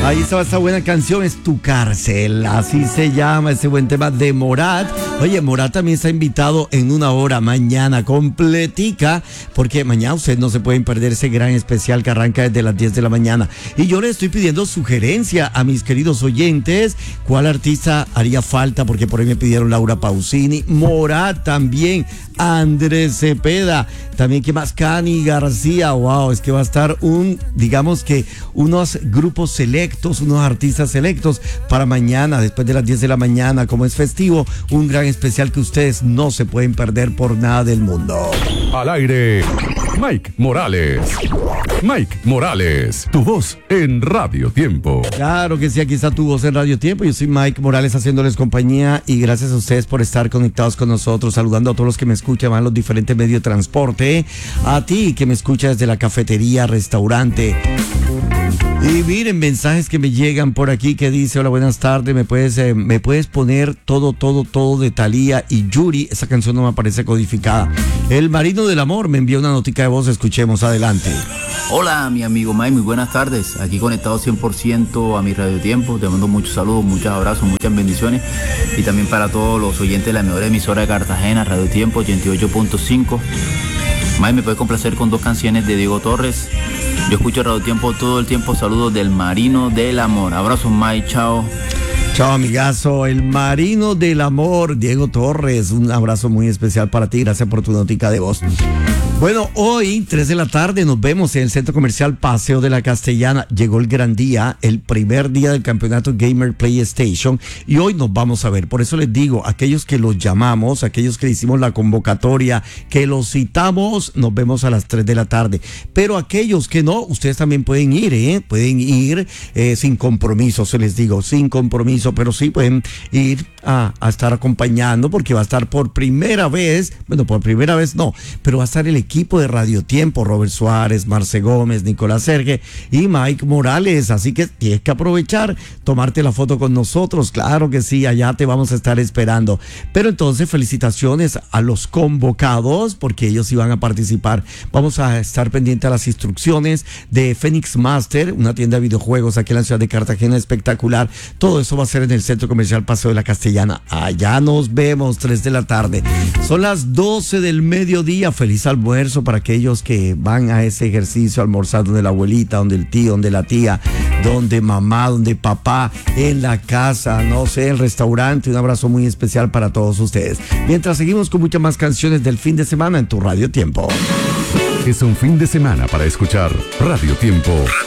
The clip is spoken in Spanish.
Ahí estaba esta buena canción, es Tu Cárcel, así se llama ese buen tema de Morat. Oye, Morat también está invitado en una hora mañana completica, porque mañana ustedes no se pueden perder ese gran especial que arranca desde las 10 de la mañana. Y yo le estoy pidiendo sugerencia a mis queridos oyentes, ¿cuál artista haría falta? Porque por ahí me pidieron Laura Pausini, Morat también, Andrés Cepeda, también que más, Cani García. Wow, es que va a estar digamos que unos grupos selectos, unos artistas selectos para mañana, después de las 10 de la mañana, como es festivo, un gran especial que ustedes no se pueden perder por nada del mundo. Al aire, Mike Morales. Mike Morales, tu voz en Radio Tiempo. Claro que sí, aquí está tu voz en Radio Tiempo. Yo soy Mike Morales haciéndoles compañía y gracias a ustedes por estar conectados con nosotros, saludando a todos los que me escuchan en los diferentes medios de transporte, a ti que me escuchas desde la cafetería, restaurante. Y miren, mensajes que me llegan por aquí que dice: hola, buenas tardes, me puedes poner todo de Thalía y Yuri. Esa canción no me aparece codificada. El Marino del Amor me envió una notica de voz, escuchemos, adelante. Hola, mi amigo Mike, muy buenas tardes. Aquí conectado 100% a mi Radio Tiempo. Te mando muchos saludos, muchos abrazos, muchas bendiciones. Y también para todos los oyentes de la mejor emisora de Cartagena, Radio Tiempo 88.5. Mike, me puede complacer con dos canciones de Diego Torres. Yo escucho Radio Tiempo todo el tiempo. Saludos del Marino del Amor. Abrazos, Mike, chao. Chao, amigazo, el Marino del Amor, Diego Torres. Un abrazo muy especial para ti, gracias por tu notica de voz. Bueno, hoy, 3 de la tarde, nos vemos en el Centro Comercial Paseo de la Castellana. Llegó el gran día, el primer día del campeonato Gamer PlayStation, y hoy nos vamos a ver. Por eso les digo, aquellos que los llamamos, aquellos que hicimos la convocatoria, que los citamos, nos vemos a las 3 de la tarde. Pero aquellos que no, ustedes también pueden ir, pueden ir sin compromiso, se les digo, sin compromiso, pero sí pueden ir a estar acompañando, porque va a estar por primera vez, bueno, por primera vez no, pero va a estar el equipo de Radio Tiempo, Robert Suárez, Marce Gómez, Nicolás Serge y Mike Morales, así que tienes que aprovechar, tomarte la foto con nosotros, claro que sí, allá te vamos a estar esperando. Pero entonces felicitaciones a los convocados, porque ellos iban a participar. Vamos a estar pendientes a las instrucciones de Phoenix Master, una tienda de videojuegos aquí en la ciudad de Cartagena espectacular. Todo eso va a ser en el Centro Comercial Paseo de la Castellana. Allá nos vemos, 3 de la tarde. Son las 12 del mediodía. Feliz almuerzo para aquellos que van a ese ejercicio, almorzar donde la abuelita, donde el tío, donde la tía, donde mamá, donde papá, en la casa, no sé, el restaurante. Un abrazo muy especial para todos ustedes. Mientras seguimos con muchas más canciones del fin de semana en tu Radio Tiempo. Es un fin de semana para escuchar Radio Tiempo.